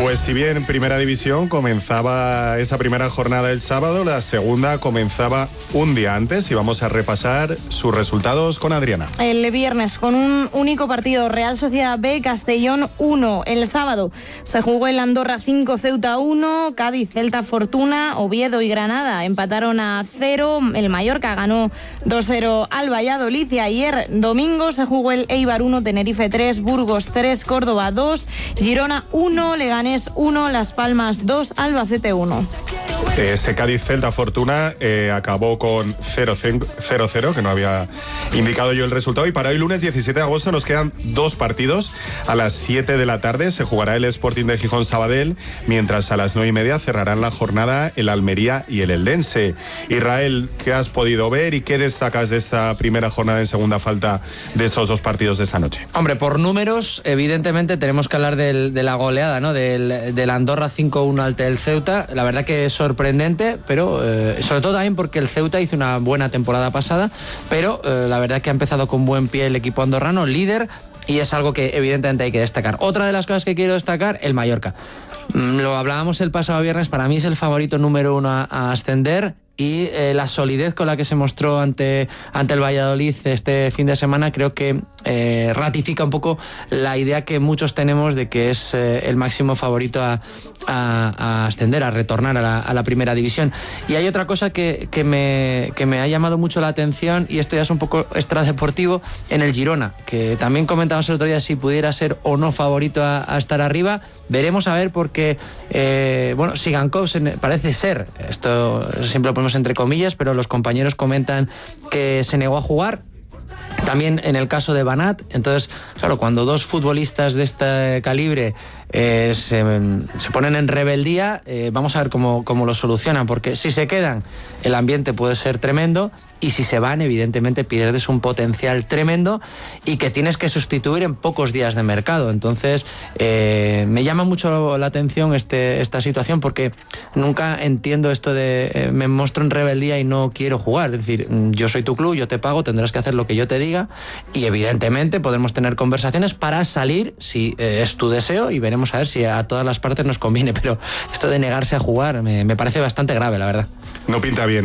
Pues si bien en Primera División comenzaba esa primera jornada el sábado, la segunda comenzaba un día antes y vamos a repasar sus resultados con Adriana. El viernes con un único partido, Real Sociedad B, Castellón 1. El sábado se jugó el Andorra 5, Ceuta 1, Cádiz, Celta, Fortuna, Oviedo y Granada empataron a 0, el Mallorca ganó 2-0 al Valladolid y ayer domingo se jugó el Eibar 1, Tenerife 3, Burgos 3, Córdoba 2, Girona 1, Leganés 1, Las Palmas 2, Albacete 1. Ese Cádiz-Celta Fortuna acabó con 0-0, que no había indicado yo el resultado. Y para hoy, lunes 17 de agosto, nos quedan dos partidos. A las 7 de la tarde se jugará el Sporting de Gijón-Sabadell, mientras a las 9:30 cerrarán la jornada el Almería y el Eldense. Israel, ¿qué has podido ver y qué destacas de esta primera jornada en segunda falta de estos dos partidos de esta noche? Hombre, por números, evidentemente tenemos que hablar de la goleada, ¿no? Del Andorra 5-1 ante el Ceuta. La verdad que es sorprendente, pero sobre todo también porque el Ceuta hizo una buena temporada pasada, pero la verdad que ha empezado con buen pie el equipo andorrano, líder, y es algo que evidentemente hay que destacar. Otra de las cosas que quiero destacar, el Mallorca. Lo hablábamos el pasado viernes, para mí es el favorito número 1 a ascender, y la solidez con la que se mostró ante el Valladolid este fin de semana creo que ratifica un poco la idea que muchos tenemos de que es el máximo favorito a ascender, a retornar a la primera división. Y hay otra cosa que me ha llamado mucho la atención, y esto ya es un poco extradeportivo, en el Girona, que también comentamos el otro día si pudiera ser o no favorito a estar arriba. Veremos a ver, porque Sigankov parece ser, esto siempre lo ponemos entre comillas, pero los compañeros comentan que se negó a jugar. También en el caso de Banat. Entonces, claro, cuando dos futbolistas de este calibre se ponen en rebeldía, vamos a ver cómo lo solucionan, porque si se quedan, el ambiente puede ser tremendo, y si se van, evidentemente pierdes un potencial tremendo y que tienes que sustituir en pocos días de mercado. Entonces, me llama mucho la atención esta situación, porque nunca entiendo esto de me muestro en rebeldía y no quiero jugar. Es decir, yo soy tu club, yo te pago, tendrás que hacer lo que yo te diga, y evidentemente podremos tener conversaciones para salir si es tu deseo, y veremos a ver si a todas las partes nos conviene, pero esto de negarse a jugar me parece bastante grave, la verdad. No pinta bien.